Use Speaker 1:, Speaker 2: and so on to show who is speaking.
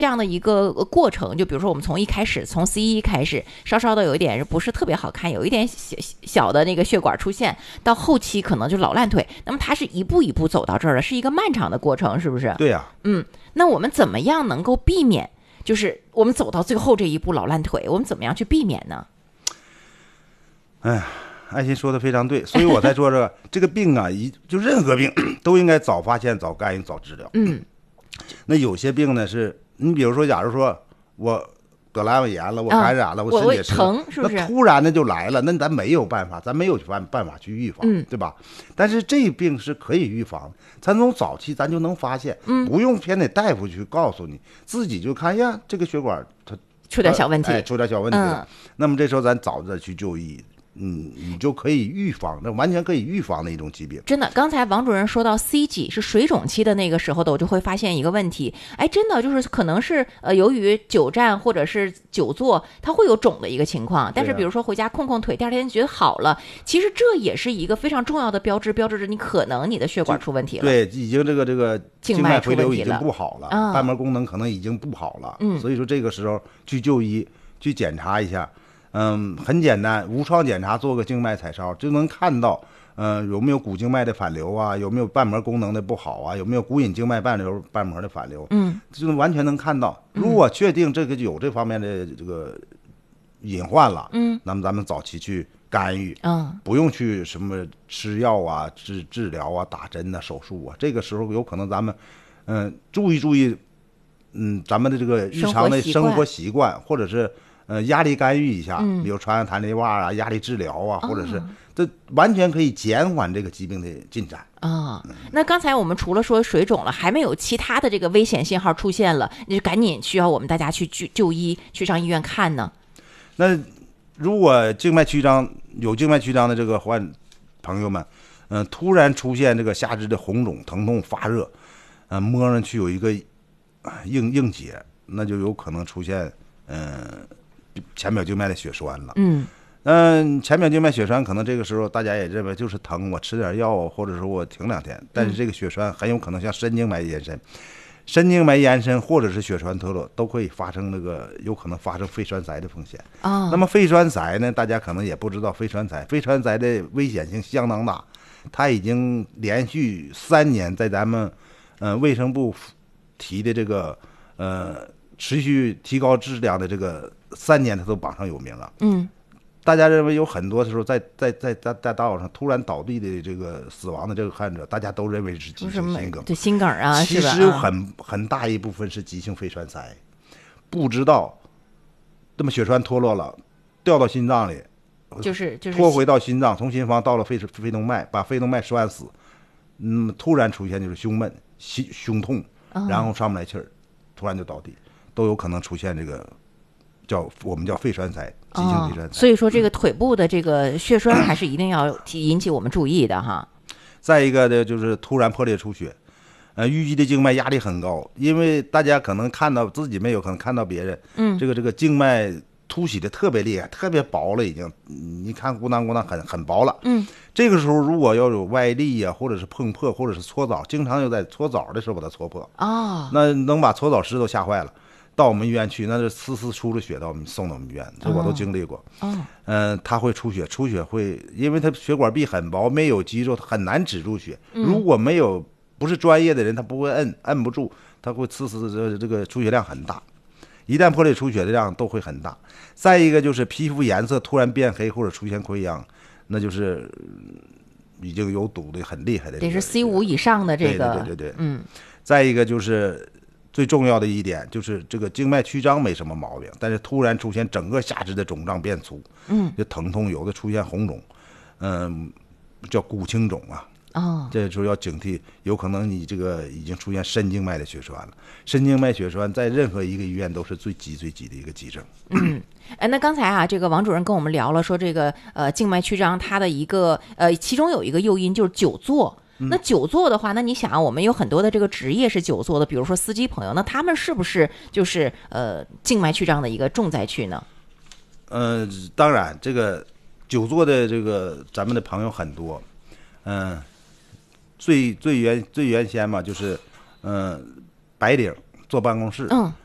Speaker 1: 这样的一个过程，就比如说我们从一开始从 C1 开始，稍稍的有一点不是特别好看，有一点小的那个血管出现，到后期可能就老烂腿。那么它是一步一步走到这儿的，是一个漫长的过程，是不是？
Speaker 2: 对呀。
Speaker 1: 那我们怎么样能够避免，就是我们走到最后这一步老烂腿，我们怎么样去避免呢？
Speaker 2: 哎呀，爱心说的非常对，所以我才说这个病啊，就任何病都应该早发现、早干预、早治疗。那有些病呢是，你比如说，假如说我得阑尾炎了，我感染了，我肾结石
Speaker 1: 疼，是不是？
Speaker 2: 那突然的就来了，那咱没有办法，咱没有办法去预防，对吧？但是这病是可以预防，咱从早期咱就能发现，不用偏得大夫去告诉你，自己就看呀，这个血管它
Speaker 1: 出点小问题，
Speaker 2: 出点小问题了，那么这时候咱早的去就医。你就可以预防，那完全可以预防的一种疾病。
Speaker 1: 真的，刚才王主任说到 C 级是水肿期的那个时候的，我就会发现一个问题，真的就是可能是由于久站或者是久坐，它会有肿的一个情况。但是比如说回家控腿，第二天觉得好了，其实这也是一个非常重要的标志着你可能你的血管出问题了。
Speaker 2: 对，已经这个静脉回流已经不好了，瓣膜功能可能已经不好了。所以说这个时候去就医去检查一下。很简单，无创检查做个静脉彩超就能看到，有没有股静脉的反流啊，有没有瓣膜功能的不好啊，有没有股隐静脉瓣膜的反流，就完全能看到。如果确定这个有这方面的这个隐患了，那么咱们早期去干预，不用去什么吃药啊、治疗啊、打针啊、手术啊，这个时候有可能咱们，注意，咱们的这个日常的生活习惯，或者是。压力干预一下，比如穿上弹力袜啊，压力治疗啊，或者是这完全可以减缓这个疾病的进展
Speaker 1: 那刚才我们除了说水肿了，还没有其他的这个危险信号出现了，你就赶紧需要我们大家去就医，去上医院看呢。
Speaker 2: 那如果静脉曲张的这个朋友们，突然出现这个下肢的红肿、疼痛、发热，摸上去有一个硬结，那就有可能出现浅表静脉的血栓了。浅表静脉血栓可能这个时候大家也认为就是疼，我吃点药或者说我停2天，但是这个血栓很有可能向深静脉延伸，或者是血栓脱落，都可以发生有可能发生肺栓塞的风险。那么肺栓塞呢，大家可能也不知道，肺栓塞的危险性相当大，它已经连续3年在咱们卫生部提的这个持续提高质量的这个3年，它都榜上有名了。大家认为有很多的时候在大道上突然倒地的这个死亡的这个患者，大家都认为是急性心梗，
Speaker 1: 对心梗啊，
Speaker 2: 其实有很大一部分是急性肺栓塞，不知道，那么血栓脱落了，掉到心脏里，
Speaker 1: 就是
Speaker 2: 拖回到心脏，从心房到了肺动脉，把肺动脉栓死，突然出现就是胸闷、胸痛，然后上不来气儿，突然就倒地。都有可能出现这个我们叫肺栓塞，急性肺栓塞。
Speaker 1: 所以说这个腿部的这个血栓还是一定要引起我们注意的哈。
Speaker 2: 再一个呢，就是突然破裂出血，淤积的静脉压力很高，因为大家可能看到自己没有，可能看到别人，这个静脉凸起的特别厉害，特别薄了，已经，你看咕当很薄了。这个时候如果要有外力呀，或者是碰破，或者是搓澡，经常就在搓澡的时候把它搓破。那能把搓澡师都吓坏了。到我们医院去，那是呲出了血，送到我们医院，这我都经历过。它会出血会，因为它血管壁很薄，没有肌肉，很难止住血。如果不是专业的人，他不会摁不住，他会这个出血量很大。一旦破裂出血的量都会很大。再一个就是皮肤颜色突然变黑或者出现溃疡，那就是已经有堵的很厉害的。
Speaker 1: 得是 C5 以上的这个。
Speaker 2: 对。再一个就是最重要的一点，就是这个静脉曲张没什么毛病，但是突然出现整个下肢的肿胀变粗，就疼痛，有的出现红肿，叫股青肿啊。这时候要警惕，有可能你这个已经出现深静脉的血栓了。深静脉血栓在任何一个医院都是最急的一个急症。
Speaker 1: 那刚才这个王主任跟我们聊了，说这个静脉曲张它的一个其中有一个诱因就是久坐。那久坐的话，那你想我们有很多的这个职业是久坐的，比如说司机朋友，那他们是不是就是静脉曲张的一个重灾区呢？
Speaker 2: 当然，这个久坐的这个咱们的朋友很多，最原先嘛，就是白领坐办公室，